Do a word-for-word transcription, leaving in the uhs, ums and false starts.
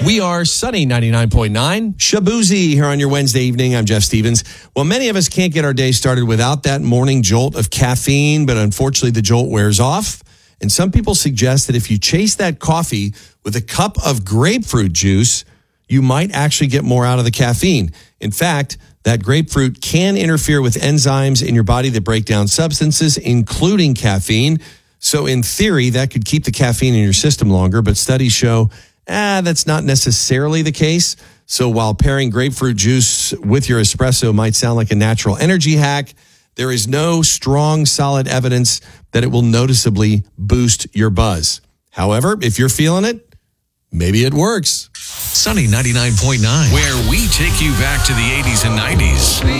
We are Sunny ninety-nine point nine. Shabuzi here on your Wednesday evening. I'm Jeff Stevens. Well, many of us can't get our day started without that morning jolt of caffeine, but unfortunately the jolt wears off. And some people suggest that if you chase that coffee with a cup of grapefruit juice, you might actually get more out of the caffeine. In fact, that grapefruit can interfere with enzymes in your body that break down substances, including caffeine. So in theory, that could keep the caffeine in your system longer, but studies show ah, that's not necessarily the case. So while pairing grapefruit juice with your espresso might sound like a natural energy hack, there is no strong, solid evidence that it will noticeably boost your buzz. However, if you're feeling it, maybe it works. Sunny ninety-nine point nine, where we take you back to the eighties and nineties.